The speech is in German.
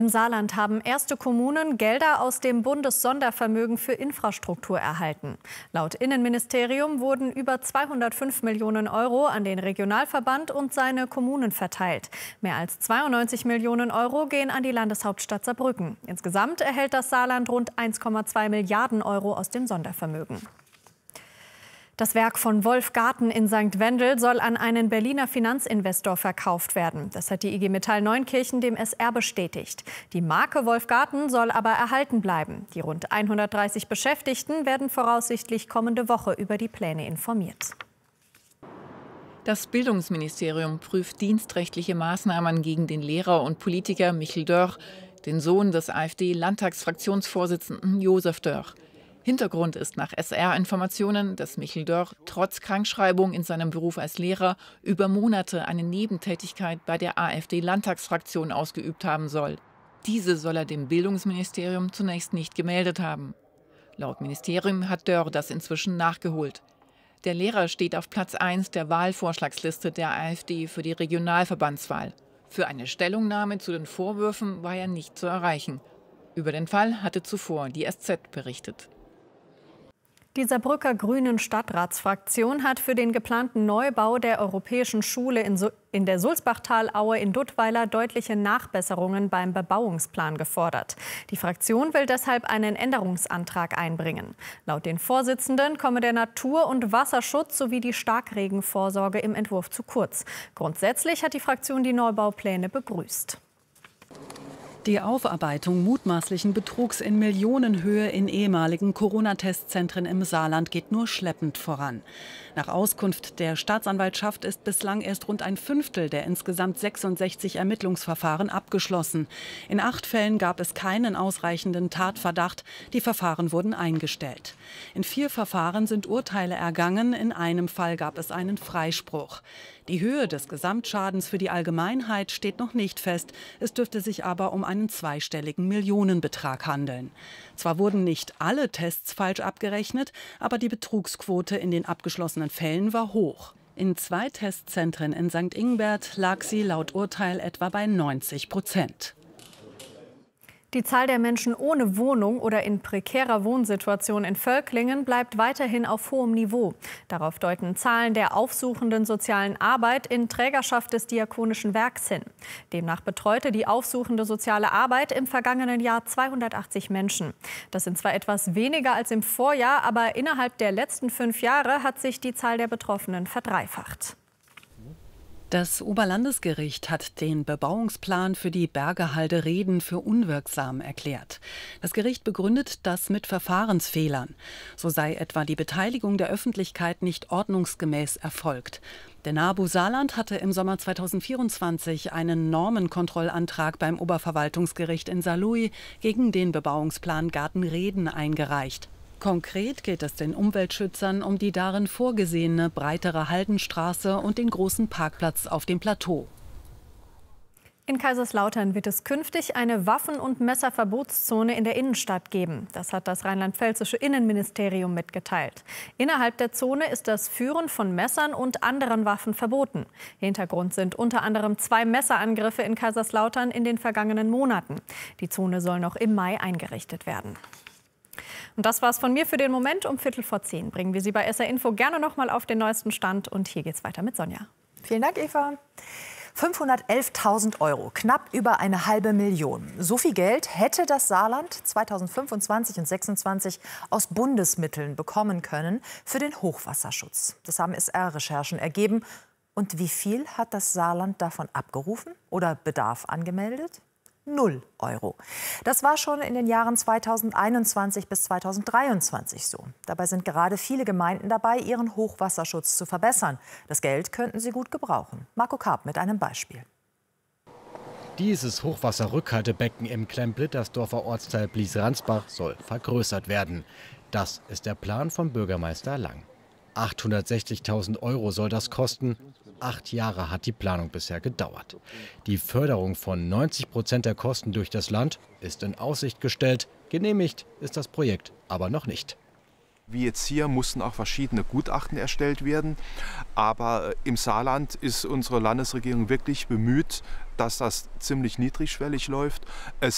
Im Saarland haben erste Kommunen Gelder aus dem Bundessondervermögen für Infrastruktur erhalten. Laut Innenministerium wurden über 205 Millionen Euro an den Regionalverband und seine Kommunen verteilt. Mehr als 92 Millionen Euro gehen an die Landeshauptstadt Saarbrücken. Insgesamt erhält das Saarland rund 1,2 Milliarden Euro aus dem Sondervermögen. Das Werk von Wolf Garten in St. Wendel soll an einen Berliner Finanzinvestor verkauft werden. Das hat die IG Metall Neunkirchen dem SR bestätigt. Die Marke Wolf Garten soll aber erhalten bleiben. Die rund 130 Beschäftigten werden voraussichtlich kommende Woche über die Pläne informiert. Das Bildungsministerium prüft dienstrechtliche Maßnahmen gegen den Lehrer und Politiker Michel Dörr, den Sohn des AfD-Landtagsfraktionsvorsitzenden Josef Dörr. Hintergrund ist nach SR-Informationen, dass Michel Dörr trotz Krankschreibung in seinem Beruf als Lehrer über Monate eine Nebentätigkeit bei der AfD-Landtagsfraktion ausgeübt haben soll. Diese soll er dem Bildungsministerium zunächst nicht gemeldet haben. Laut Ministerium hat Dörr das inzwischen nachgeholt. Der Lehrer steht auf Platz 1 der Wahlvorschlagsliste der AfD für die Regionalverbandswahl. Für eine Stellungnahme zu den Vorwürfen war er nicht zu erreichen. Über den Fall hatte zuvor die SZ berichtet. Die Saarbrücker Grünen Stadtratsfraktion hat für den geplanten Neubau der Europäischen Schule in der Sulzbachtalaue in Duttweiler deutliche Nachbesserungen beim Bebauungsplan gefordert. Die Fraktion will deshalb einen Änderungsantrag einbringen. Laut den Vorsitzenden komme der Natur- und Wasserschutz sowie die Starkregenvorsorge im Entwurf zu kurz. Grundsätzlich hat die Fraktion die Neubaupläne begrüßt. Die Aufarbeitung mutmaßlichen Betrugs in Millionenhöhe in ehemaligen Corona-Testzentren im Saarland geht nur schleppend voran. Nach Auskunft der Staatsanwaltschaft ist bislang erst rund ein Fünftel der insgesamt 66 Ermittlungsverfahren abgeschlossen. In 8 Fällen gab es keinen ausreichenden Tatverdacht. Die Verfahren wurden eingestellt. In 4 Verfahren sind Urteile ergangen. In einem Fall gab es einen Freispruch. Die Höhe des Gesamtschadens für die Allgemeinheit steht noch nicht fest. Es dürfte sich aber um einen zweistelligen Millionenbetrag handeln. Zwar wurden nicht alle Tests falsch abgerechnet, aber die Betrugsquote in den abgeschlossenen Fällen war hoch. In 2 Testzentren in St. Ingbert lag sie laut Urteil etwa bei 90%. Die Zahl der Menschen ohne Wohnung oder in prekärer Wohnsituation in Völklingen bleibt weiterhin auf hohem Niveau. Darauf deuten Zahlen der aufsuchenden sozialen Arbeit in Trägerschaft des Diakonischen Werks hin. Demnach betreute die aufsuchende soziale Arbeit im vergangenen Jahr 280 Menschen. Das sind zwar etwas weniger als im Vorjahr, aber innerhalb der letzten 5 Jahre hat sich die Zahl der Betroffenen verdreifacht. Das Oberlandesgericht hat den Bebauungsplan für die Bergerhalde Reden für unwirksam erklärt. Das Gericht begründet das mit Verfahrensfehlern. So sei etwa die Beteiligung der Öffentlichkeit nicht ordnungsgemäß erfolgt. Der NABU Saarland hatte im Sommer 2024 einen Normenkontrollantrag beim Oberverwaltungsgericht in Saarlouis gegen den Bebauungsplan Garten Reden eingereicht. Konkret geht es den Umweltschützern um die darin vorgesehene breitere Haldenstraße und den großen Parkplatz auf dem Plateau. In Kaiserslautern wird es künftig eine Waffen- und Messerverbotszone in der Innenstadt geben. Das hat das rheinland-pfälzische Innenministerium mitgeteilt. Innerhalb der Zone ist das Führen von Messern und anderen Waffen verboten. Hintergrund sind unter anderem 2 Messerangriffe in Kaiserslautern in den vergangenen Monaten. Die Zone soll noch im Mai eingerichtet werden. Und das war's von mir für den Moment. Um 9:15 bringen wir Sie bei SR Info gerne noch mal auf den neuesten Stand. Und hier geht's weiter mit Sonja. Vielen Dank, Eva. 511.000 €, knapp über eine halbe Million. So viel Geld hätte das Saarland 2025 und 2026 aus Bundesmitteln bekommen können für den Hochwasserschutz. Das haben SR-Recherchen ergeben. Und wie viel hat das Saarland davon abgerufen oder Bedarf angemeldet? 0 €. Das war schon in den Jahren 2021 bis 2023 so. Dabei sind gerade viele Gemeinden dabei, ihren Hochwasserschutz zu verbessern. Das Geld könnten sie gut gebrauchen. Marco Karp mit einem Beispiel. Dieses Hochwasserrückhaltebecken im Klemm-Blittersdorfer Ortsteil Blies-Ransbach soll vergrößert werden. Das ist der Plan von Bürgermeister Lang. 860.000 € soll das kosten. 8 Jahre hat die Planung bisher gedauert. Die Förderung von 90% der Kosten durch das Land ist in Aussicht gestellt. Genehmigt ist das Projekt aber noch nicht. Wie jetzt hier mussten auch verschiedene Gutachten erstellt werden. Aber im Saarland ist unsere Landesregierung wirklich bemüht, dass das ziemlich niedrigschwellig läuft. Es